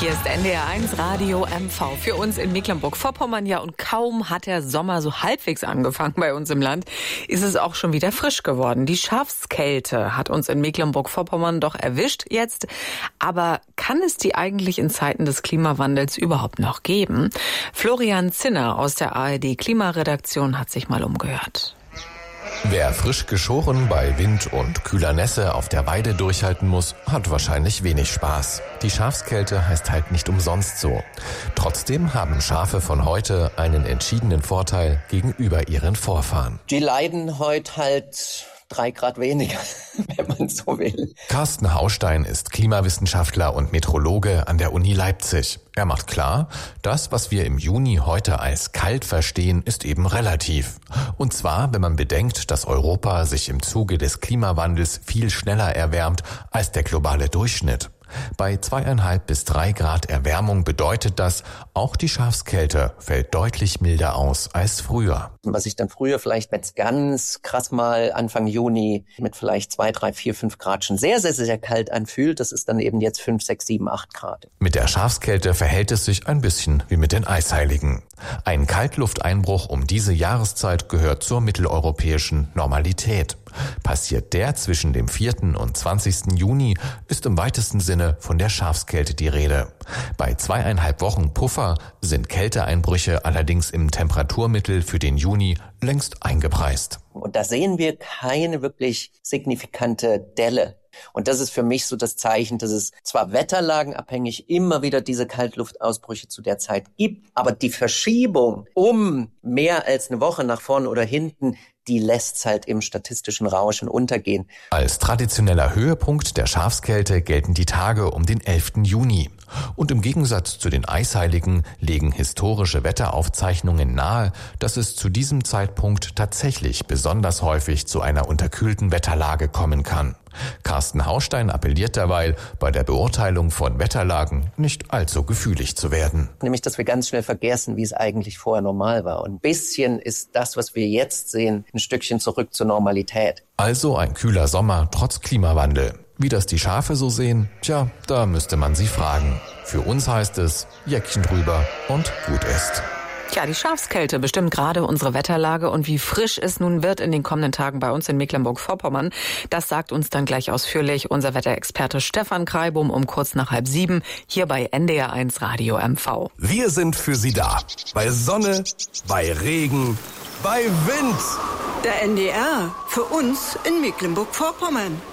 Hier ist NDR1 Radio MV. Für uns in Mecklenburg-Vorpommern, ja, und kaum hat der Sommer so halbwegs angefangen bei uns im Land, ist es auch schon wieder frisch geworden. Die Schafskälte hat uns in Mecklenburg-Vorpommern doch erwischt jetzt. Aber kann es die eigentlich in Zeiten des Klimawandels überhaupt noch geben? Florian Zinner aus der ARD-Klimaredaktion hat sich mal umgehört. Wer frisch geschoren bei Wind und kühler Nässe auf der Weide durchhalten muss, hat wahrscheinlich wenig Spaß. Die Schafskälte heißt halt nicht umsonst so. Trotzdem haben Schafe von heute einen entschiedenen Vorteil gegenüber ihren Vorfahren. Die leiden heute halt 3 Grad weniger, wenn man so will. Carsten Haustein ist Klimawissenschaftler und Meteorologe an der Uni Leipzig. Er macht klar, das, was wir im Juni heute als kalt verstehen, ist eben relativ. Und zwar, wenn man bedenkt, dass Europa sich im Zuge des Klimawandels viel schneller erwärmt als der globale Durchschnitt. Bei 2,5 bis 3 Grad Erwärmung bedeutet das, auch die Schafskälte fällt deutlich milder aus als früher. Was ich dann früher vielleicht, wenn es ganz krass mal Anfang Juni mit vielleicht 2, 3, 4, 5 Grad schon sehr, sehr, sehr kalt anfühlt, das ist dann eben jetzt 5, 6, 7, 8 Grad. Mit der Schafskälte verhält es sich ein bisschen wie mit den Eisheiligen. Ein Kaltlufteinbruch um diese Jahreszeit gehört zur mitteleuropäischen Normalität. Passiert der zwischen dem 4. und 20. Juni, ist im weitesten Sinne von der Schafskälte die Rede. Bei 2,5 Wochen Puffer sind Kälteeinbrüche allerdings im Temperaturmittel für den Juni längst eingepreist. Und da sehen wir keine wirklich signifikante Delle. Und das ist für mich so das Zeichen, dass es zwar wetterlagenabhängig immer wieder diese Kaltluftausbrüche zu der Zeit gibt, aber die Verschiebung um mehr als eine Woche nach vorne oder hinten, die lässt halt im statistischen Rauschen untergehen. Als traditioneller Höhepunkt der Schafskälte gelten die Tage um den 11. Juni. Und im Gegensatz zu den Eisheiligen legen historische Wetteraufzeichnungen nahe, dass es zu diesem Zeitpunkt tatsächlich besonders häufig zu einer unterkühlten Wetterlage kommen kann. Carsten Haustein appelliert derweil, bei der Beurteilung von Wetterlagen nicht allzu gefühlig zu werden. Nämlich, dass wir ganz schnell vergessen, wie es eigentlich vorher normal war. Und ein bisschen ist das, was wir jetzt sehen, ein Stückchen zurück zur Normalität. Also ein kühler Sommer trotz Klimawandel. Wie das die Schafe so sehen, tja, da müsste man sie fragen. Für uns heißt es, Jäckchen drüber und gut ist. Ja, die Schafskälte bestimmt gerade unsere Wetterlage und wie frisch es nun wird in den kommenden Tagen bei uns in Mecklenburg-Vorpommern. Das sagt uns dann gleich ausführlich unser Wetterexperte Stefan Kreibum um kurz nach 6:30 hier bei NDR1 Radio MV. Wir sind für Sie da. Bei Sonne, bei Regen, bei Wind. Der NDR, für uns in Mecklenburg-Vorpommern.